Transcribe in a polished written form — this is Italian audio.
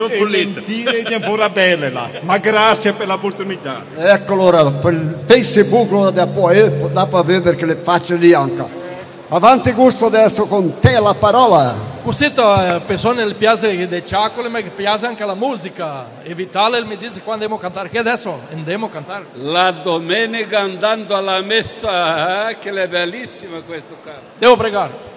E mentire di ancora belle là, ma grazie per l'opportunità. Ecco allora, per Facebook da poi dà per vedere che le facce lì anche. Avanti Gusto adesso con te la parola. Così a persone le piace le ciacole, ma che piace anche la musica. E Vitale mi dice quando andiamo a cantare, che adesso andiamo a cantare. La domenica andando alla messa, che è bellissima questo caso. Devo pregare.